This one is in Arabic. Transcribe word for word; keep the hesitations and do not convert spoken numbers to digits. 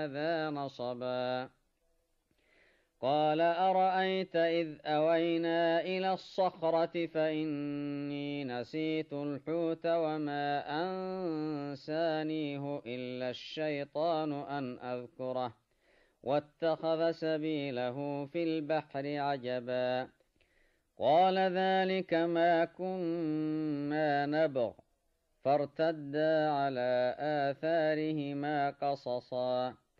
ذا نصبا قال أرأيت إذ أوينا إلى الصخرة فإني نسيت الحوت وما أنسانيه إلا الشيطان أن أذكره واتخذ سبيله في البحر عجبا قال ذلك ما كنا نبغ فارتدا على آثارهما قصصا